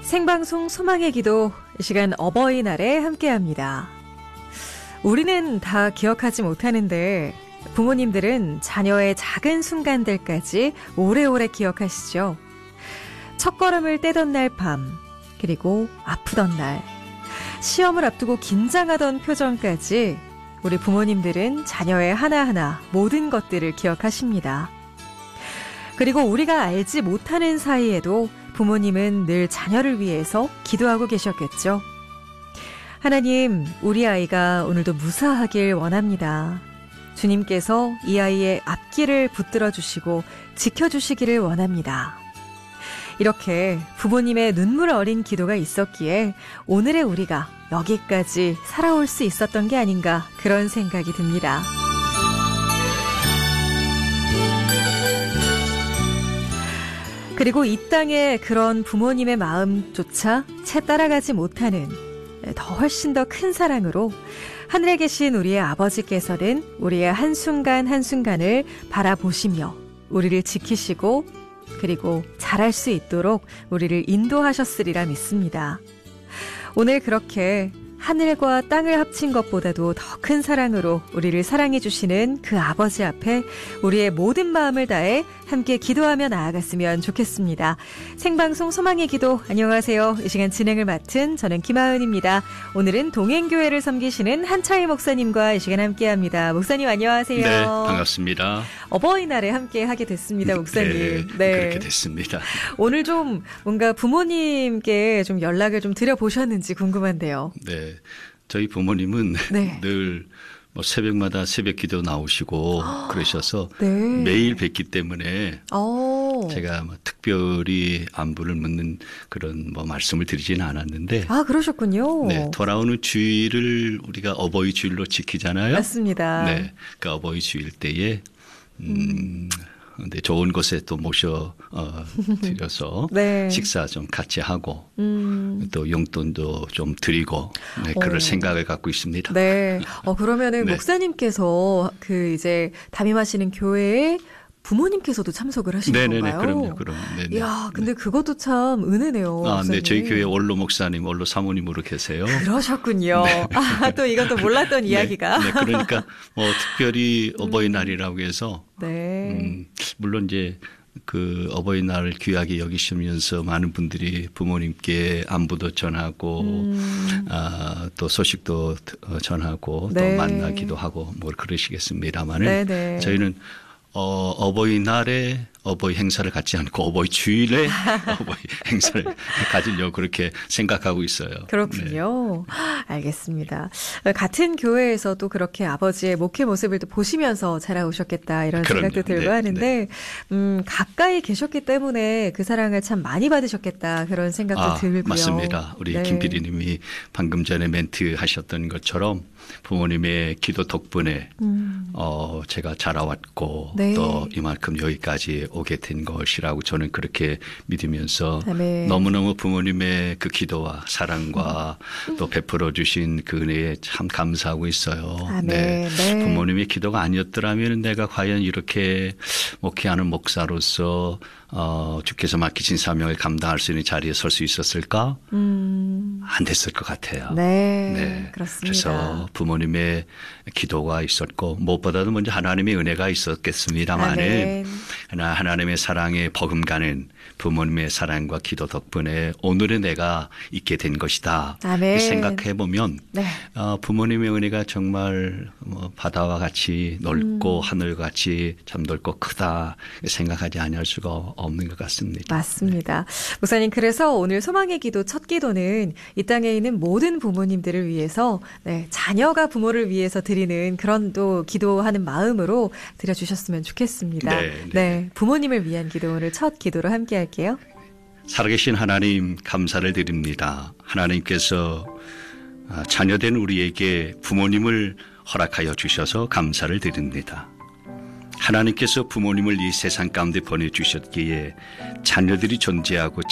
생방송 소망의 기도, 이 시간 어버이날에 함께합니다. 우리는 다 기억하지 못하는데 부모님들은 자녀의 작은 순간들까지 오래오래 기억하시죠. 첫걸음을 떼던 날 밤, 그리고 아프던 날, 시험을 앞두고 긴장하던 표정까지 우리 부모님들은 자녀의 하나하나 모든 것들을 기억하십니다. 그리고 우리가 알지 못하는 사이에도 부모님은 늘 자녀를 위해서 기도하고 계셨겠죠. 하나님, 우리 아이가 오늘도 무사하길 원합니다. 주님께서 이 아이의 앞길을 붙들어 주시고 지켜주시기를 원합니다. 이렇게 부모님의 눈물 어린 기도가 있었기에 오늘의 우리가 여기까지 살아올 수 있었던 게 아닌가, 그런 생각이 듭니다. 그리고 이 땅에 그런 부모님의 마음조차 채 따라가지 못하는 더 훨씬 더 큰 사랑으로 하늘에 계신 우리의 아버지께서는 우리의 한순간 한순간을 바라보시며 우리를 지키시고 그리고 잘할 수 있도록 우리를 인도하셨으리라 믿습니다. 오늘 그렇게 하늘과 땅을 합친 것보다도 더 큰 사랑으로 우리를 사랑해 주시는 그 아버지 앞에 우리의 모든 마음을 다해 함께 기도하며 나아갔으면 좋겠습니다. 생방송 소망의 기도, 안녕하세요. 이 시간 진행을 맡은 저는 김하은입니다. 오늘은 동행교회를 섬기시는 한차희 목사님과 이 시간 함께합니다. 목사님 안녕하세요. 네, 반갑습니다. 어버이날에 함께 하게 됐습니다, 목사님. 네, 그렇게 됐습니다. 오늘 좀 뭔가 부모님께 좀 연락을 좀 드려보셨는지 궁금한데요. 네, 저희 부모님은 네. 늘 뭐 새벽마다 새벽 기도 나오시고 그러셔서 네. 매일 뵙기 때문에 제가 뭐 특별히 안부를 묻는 그런 뭐 말씀을 드리지는 않았는데. 아, 그러셨군요. 네, 돌아오는 주일을 우리가 어버이 주일로 지키잖아요. 맞습니다. 네, 그 어버이 주일 때에 근데 좋은 곳에 또 모셔 드려서 네. 식사 좀 같이 하고 또 용돈도 좀 드리고 그럴 생각을 갖고 있습니다. 네. 그러면은 네. 목사님께서 그 이제 담임하시는 교회에 부모님께서도 참석을 하신 건가요? 그럼요. 네네. 이야, 근데 그것도 참 은혜네요. 네, 저희 교회 원로 목사님, 원로 사모님으로 계세요. 그러셨군요. 네. 또 이것도 몰랐던 이야기가. 네, 그러니까 특별히 어버이날이라고 해서 물론 이제 그 어버이날을 귀하게 여기시면서 많은 분들이 부모님께 안부도 전하고 또 소식도 전하고 네. 또 만나기도 하고 뭐 그러시겠습니다만은 저희는 어버이날에 어버이 행사를 갖지 않고 어버이 주일에 어버이 행사를 가지려고 그렇게 생각하고 있어요. 그렇군요. 네. 알겠습니다. 같은 교회에서도 그렇게 아버지의 목회 모습을 또 보시면서 자라오셨겠다, 이런 생각도 들고 하는데 가까이 계셨기 때문에 그 사랑을 참 많이 받으셨겠다, 그런 생각도 들고요. 맞습니다. 우리 김 PD님이 방금 전에 멘트 하셨던 것처럼 부모님의 기도 덕분에 제가 자라왔고 또 이만큼 여기까지 오게 된 것이라고 저는 그렇게 믿으면서 너무너무 부모님의 그 기도와 사랑과 또 베풀어 주신 그 은혜에 참 감사하고 있어요. 네. 부모님의 기도가 아니었더라면 내가 과연 이렇게 목회하는 목사로서 주께서 맡기신 사명을 감당할 수 있는 자리에 설 수 있었을까? 안 됐을 것 같아요. 네, 그렇습니다. 그래서 부모님의 기도가 있었고 무엇보다도 먼저 하나님의 은혜가 있었겠습니다만은 하나님의 사랑에 버금가는 부모님의 사랑과 기도 덕분에 오늘의 내가 있게 된 것이다. 생각해 보면 부모님의 은혜가 정말 바다와 같이 넓고 하늘과 같이 참 넓고 크다 생각하지 아니할 수가 없는 것 같습니다. 맞습니다. 목사님, 그래서 오늘 소망의 기도 첫 기도는 이 땅에 있는 모든 부모님들을 위해서 자녀가 부모를 위해서 드리는 그런 또 기도하는 마음으로 드려주셨으면 좋겠습니다. 네, 부모님을 위한 기도, 오늘 첫 기도로 함께 할게요. 살아계신 하나님, 감사를 드립니다. 하나님께서 자녀된 우리에게 부모님을 허락하여 주셔서 감사를 드립니다. 하나님께서 부모님을 이 세상 가운데 보내주셨기에 자녀들이 존재하고